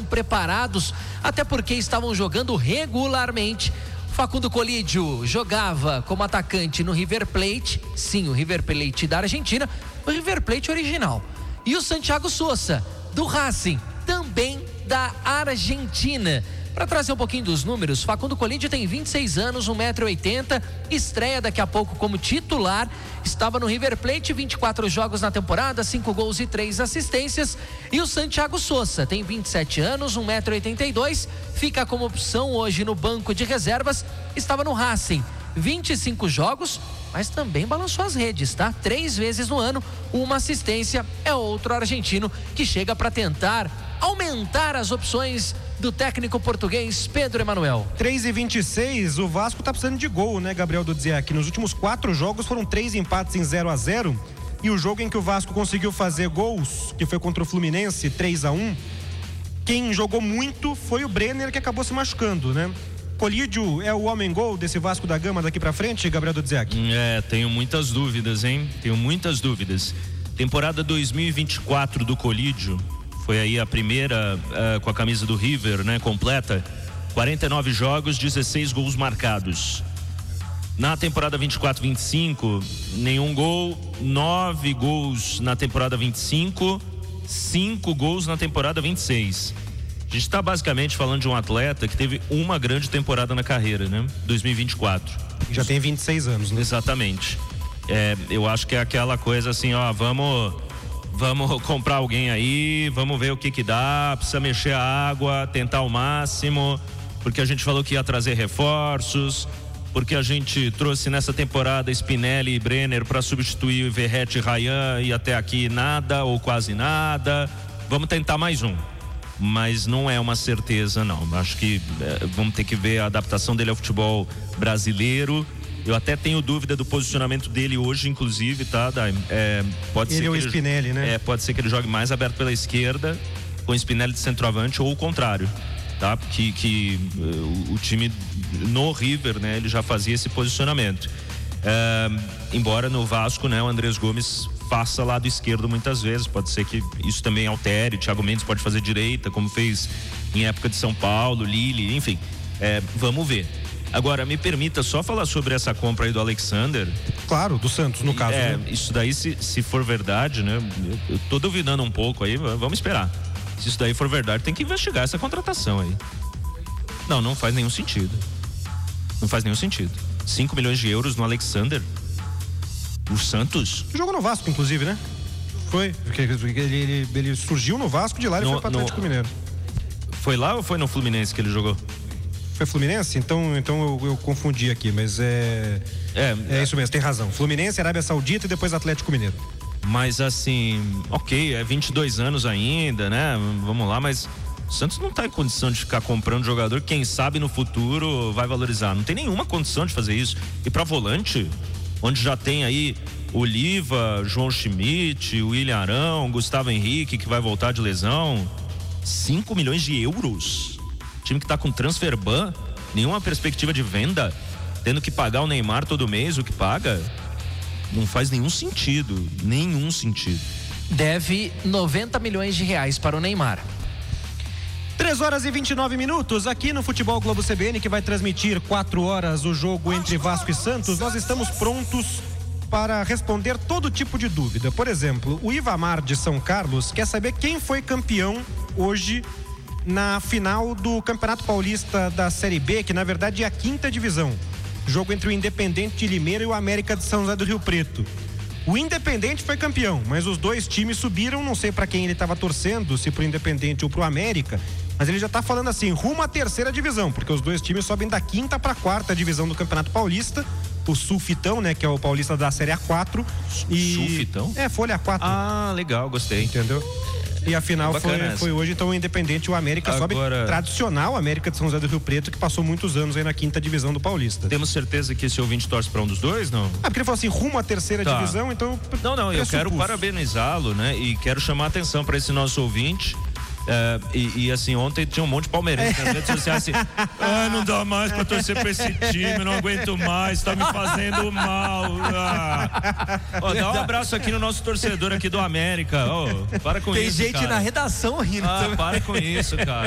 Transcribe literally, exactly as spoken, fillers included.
preparados, até porque estavam jogando regularmente. Facundo Colídio jogava como atacante no River Plate, sim, o River Plate da Argentina, o River Plate original. E o Santiago Sousa, do Racing, também da Argentina. Para trazer um pouquinho dos números, Facundo Colídio tem vinte e seis anos, um metro e oitenta, estreia daqui a pouco como titular, estava no River Plate, vinte e quatro jogos na temporada, cinco gols e três assistências. E o Santiago Sousa tem vinte e sete anos, um metro e oitenta e dois, fica como opção hoje no banco de reservas, estava no Racing, vinte e cinco jogos, mas também balançou as redes, tá? Três vezes no ano, uma assistência. É outro argentino que chega para tentar aumentar as opções do técnico português Pedro Emanuel. três e vinte e seis, o Vasco tá precisando de gol, né, Gabriel Dudziak? Nos últimos quatro jogos foram três empates em zero a zero, e o jogo em que o Vasco conseguiu fazer gols, que foi contra o Fluminense, três a um, quem jogou muito foi o Brenner, que acabou se machucando, né? Colídio é o homem-gol desse Vasco da Gama daqui pra frente, Gabriel Dudziak? É, tenho muitas dúvidas, hein? Tenho muitas dúvidas. Temporada dois mil e vinte e quatro do Colídio, foi aí a primeira uh, com a camisa do River, né, completa. quarenta e nove jogos, dezesseis gols marcados. Na temporada vinte e quatro vinte e cinco, nenhum gol, nove gols na temporada vinte e cinco, cinco gols na temporada vinte e seis. A gente está basicamente falando de um atleta que teve uma grande temporada na carreira, né? dois mil e vinte e quatro. Já tem vinte e seis anos, né? Exatamente. É, eu acho que é aquela coisa assim, ó, vamos, vamos comprar alguém aí, vamos ver o que que dá, precisa mexer a água, tentar ao máximo, porque a gente falou que ia trazer reforços, porque a gente trouxe nessa temporada Spinelli e Brenner para substituir o Verratti e Ryan, e até aqui nada ou quase nada. Vamos tentar mais um. Mas não é uma certeza, não. Acho que é, vamos ter que ver a adaptação dele ao futebol brasileiro. Eu até tenho dúvida do posicionamento dele hoje, inclusive, tá? É, pode ele ser é o que Spinelli, ele, né? É, pode ser que ele jogue mais aberto pela esquerda, com o Spinelli de centroavante, ou o contrário, tá? Que, que uh, o time no River, né? Ele já fazia esse posicionamento. É, embora no Vasco, né? O Andrés Gomes faça lado esquerdo muitas vezes, pode ser que isso também altere. Thiago Mendes pode fazer direita, como fez em época de São Paulo, Lille, enfim, é, vamos ver. Agora, me permita só falar sobre essa compra aí do Alexander. Claro, do Santos, no caso. É, né? Isso daí, se, se for verdade, né, eu, eu tô duvidando um pouco aí, vamos esperar. Se isso daí for verdade, tem que investigar essa contratação aí. Não, não faz nenhum sentido. Não faz nenhum sentido. cinco milhões de euros no Alexander? O Santos? Jogou no Vasco, inclusive, né? Foi. Porque ele, ele, ele surgiu no Vasco, de lá ele no, foi para o Atlético no... Mineiro. Foi lá ou foi no Fluminense que ele jogou? Foi Fluminense? Então, então eu, eu confundi aqui, mas é, é. É isso mesmo, tem razão. Fluminense, Arábia Saudita e depois Atlético Mineiro. Mas assim, ok, é vinte e dois anos ainda, né? Vamos lá, mas o Santos não tá em condição de ficar comprando jogador, quem sabe no futuro vai valorizar. Não tem nenhuma condição de fazer isso. E pra volante, onde já tem aí Oliva, João Schmidt, William Arão, Gustavo Henrique, que vai voltar de lesão, cinco milhões de euros. Time que tá com transfer ban, nenhuma perspectiva de venda, tendo que pagar o Neymar todo mês, o que paga, não faz nenhum sentido, nenhum sentido. Deve noventa milhões de reais para o Neymar. três horas e vinte e nove minutos aqui no Futebol Globo C B N, que vai transmitir quatro horas o jogo entre Vasco e Santos. Nós estamos prontos para responder todo tipo de dúvida. Por exemplo, o Ivamar de São Carlos quer saber quem foi campeão hoje na final do Campeonato Paulista da Série B, que na verdade é a quinta divisão. Jogo entre o Independente de Limeira e o América de São José do Rio Preto. O Independente foi campeão, mas os dois times subiram, não sei para quem ele estava torcendo, se pro Independente ou pro América, mas ele já tá falando assim, rumo à terceira divisão, porque os dois times sobem da quinta para a quarta divisão do Campeonato Paulista. O Sulfitão, né, que é o paulista da Série A quatro. E... Sulfitão? É, Folha A quatro. Ah, legal, gostei. Entendeu? E a final foi, foi hoje, então o Independente e o América sobe. Agora... Tradicional América de São José do Rio Preto, que passou muitos anos aí na quinta divisão do Paulista. Temos certeza que esse ouvinte torce para um dos dois, não? Ah, porque ele falou assim, rumo à terceira tá. divisão, então... Não, não, eu quero parabenizá-lo, né? E quero chamar a atenção para esse nosso ouvinte. É, e, e assim, ontem tinha um monte de palmeirense nas redes sociais assim, ah, não dá mais pra torcer pra esse time, não aguento mais, tá me fazendo mal. Ah. Ó, dá um abraço aqui no nosso torcedor aqui do América. Ó, para com Tem isso, gente cara. na redação rindo. Ah, para com isso, cara.